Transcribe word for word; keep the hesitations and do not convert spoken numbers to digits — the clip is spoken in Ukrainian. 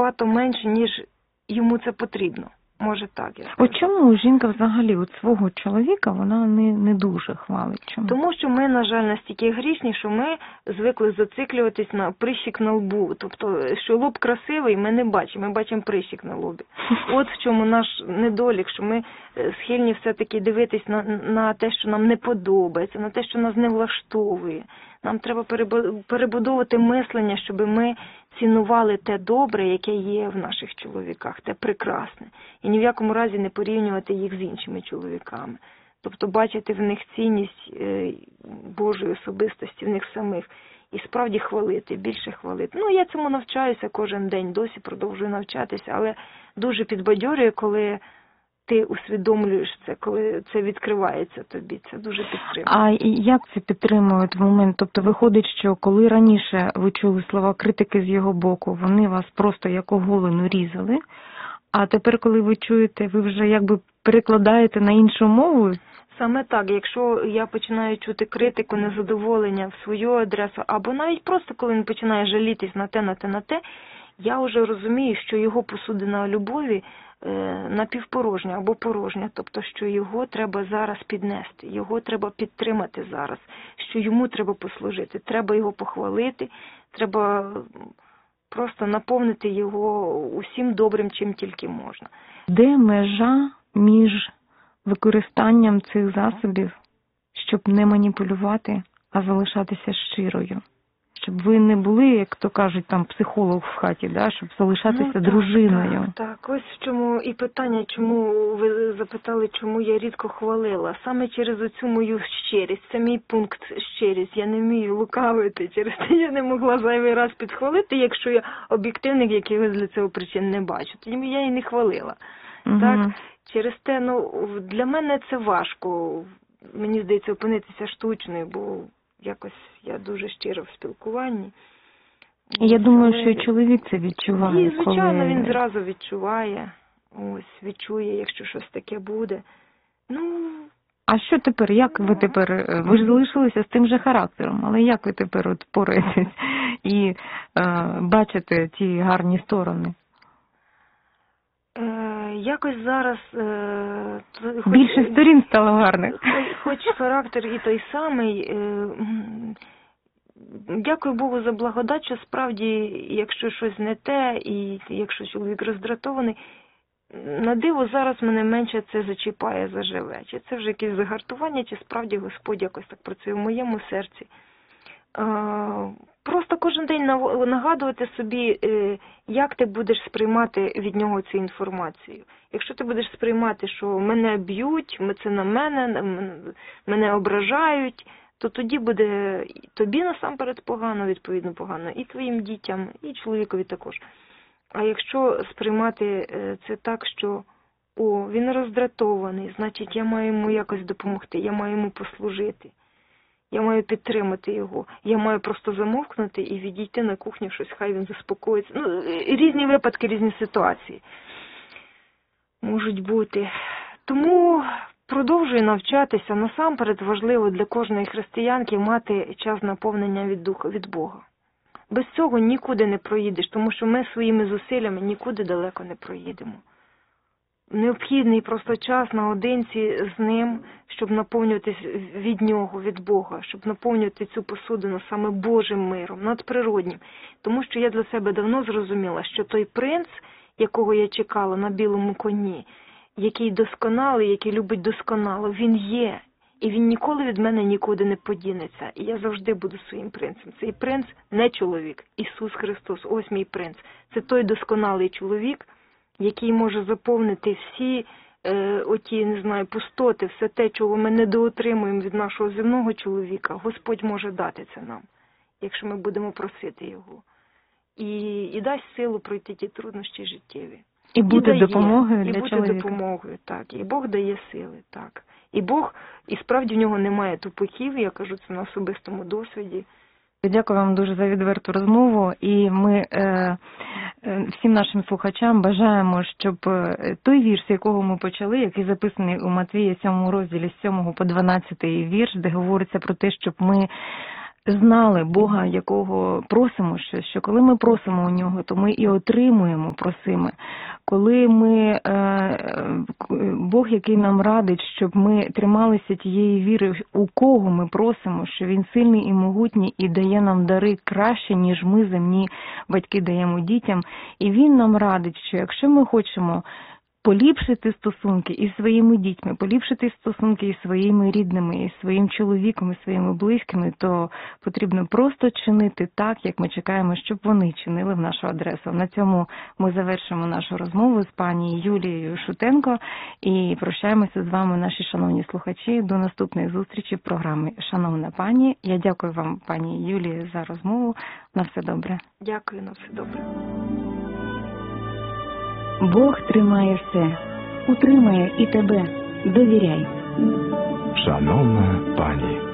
набагато менше, ніж йому це потрібно. Може так, я скажу. От чому жінка взагалі от свого чоловіка, вона не, не дуже хвалить? Чому? Тому що ми, на жаль, настільки грішні, що ми звикли зациклюватись на прищик на лбу. Тобто, що лоб красивий, ми не бачимо, ми бачимо прищик на лобі. От в чому наш недолік, що ми схильні все-таки дивитись на, на те, що нам не подобається, на те, що нас не влаштовує. Нам треба перебудовувати мислення, щоб ми цінували те добре, яке є в наших чоловіках, те прекрасне. І ні в якому разі не порівнювати їх з іншими чоловіками. Тобто бачити в них цінність Божої особистості, в них самих. І справді хвалити, більше хвалити. Ну, я цьому навчаюся кожен день, досі продовжую навчатися, але дуже підбадьорює, коли ти усвідомлюєш це, коли це відкривається тобі, це дуже підтримує. А як це підтримують в момент? Тобто виходить, що коли раніше ви чули слова критики з його боку, вони вас просто як оголену різали, а тепер, коли ви чуєте, ви вже якби перекладаєте на іншу мову? Саме так, якщо я починаю чути критику, незадоволення в свою адресу, або навіть просто коли він починає жалітись на те, на те, на те, я вже розумію, що його посудина любові напівпорожня або порожня, тобто, що його треба зараз піднести, його треба підтримати зараз, що йому треба послужити, треба його похвалити, треба просто наповнити його усім добрим, чим тільки можна. Де межа між використанням цих засобів, щоб не маніпулювати, а залишатися щирою? Щоб ви не були, як то кажуть, там психолог в хаті, да, щоб залишатися ну, так, дружиною. Так, так, ось в чому і питання, чому ви запитали, чому я рідко хвалила. Саме через оцю мою щирість, це мій пункт щирість. Я не вмію лукавити, через те я не могла зайвий раз підхвалити, якщо я об'єктивних якихось для цього причин не бачу. Тоді я її не хвалила. Угу. Так, через те, ну, для мене це важко, мені здається, опинитися штучною, бо якось я дуже щира в спілкуванні. Я думаю, що і чоловік це відчуває. І, звичайно, коли... він зразу відчуває. Ось, відчує, якщо щось таке буде. Ну... А що тепер? Як ви тепер? Ви ж залишилися з тим же характером, але як ви тепер от пораєтесь і е, бачите ті гарні сторони? Е, якось зараз... Е, хоч, більше сторін стало гарних. Хоч характер і той самий... Е, дякую Богу за благодать, що справді, якщо щось не те, і якщо чоловік роздратований, на диво зараз мене менше це зачіпає, заживе. Чи це вже якесь загартування, чи справді Господь якось так працює в моєму серці. Просто кожен день нагадувати собі, як ти будеш сприймати від нього цю інформацію. Якщо ти будеш сприймати, що мене б'ють, це на мене, мене ображають, то тоді буде тобі насамперед погано, відповідно погано, і твоїм дітям, і чоловікові також. А якщо сприймати це так, що о, він роздратований, значить я маю йому якось допомогти, я маю йому послужити, я маю підтримати його, я маю просто замовкнути і відійти на кухню, щось, хай він заспокоїться. Ну, різні випадки, різні ситуації можуть бути. Тому продовжую навчатися. Насамперед важливо для кожної християнки мати час наповнення від Духа, від Бога. Без цього нікуди не проїдеш, тому що ми своїми зусиллями нікуди далеко не проїдемо. Необхідний просто час наодинці з ним, щоб наповнюватись від нього, від Бога, щоб наповнювати цю посудину саме Божим миром, надприроднім. Тому що я для себе давно зрозуміла, що той принц, якого я чекала на білому коні, який досконалий, який любить досконало, він є. І він ніколи від мене нікуди не подінеться. І я завжди буду своїм принцем. Цей принц не чоловік. Ісус Христос, ось мій принц. Це той досконалий чоловік, який може заповнити всі е, оті, не знаю, пустоти, все те, чого ми недоотримуємо від нашого земного чоловіка. Господь може дати це нам, якщо ми будемо просити Його. І, і дасть силу пройти ті труднощі життєві. І буде допомогою для чоловіка. І буде допомогою, так. І Бог дає сили, так. І Бог, і справді в нього немає тупиків, я кажу це на особистому досвіді. Дякую вам дуже за відверту розмову, і ми е, е, всім нашим слухачам бажаємо, щоб той вірш, з якого ми почали, який записаний у Матвія сьомому розділі з сьомого по дванадцятий вірш, де говориться про те, щоб ми знали Бога, якого просимо щось, що коли ми просимо у нього, то ми і отримуємо просиме. Коли ми, Бог, який нам радить, щоб ми трималися тієї віри, у кого ми просимо, що він сильний і могутній і дає нам дари краще, ніж ми, земні батьки, даємо дітям. І він нам радить, що якщо ми хочемо поліпшити стосунки із своїми дітьми, поліпшити стосунки із своїми рідними, із своїм чоловіком, із своїми близькими, то потрібно просто чинити так, як ми чекаємо, щоб вони чинили в нашу адресу. На цьому ми завершимо нашу розмову з пані Юлією Шутенко і прощаємося з вами, наші шановні слухачі, до наступної зустрічі в програмі. Шановна пані, я дякую вам, пані Юлії, за розмову. На все добре. Дякую, на все добре. Бог тримає все, утримає і тебе. Довіряй. Шановна пані.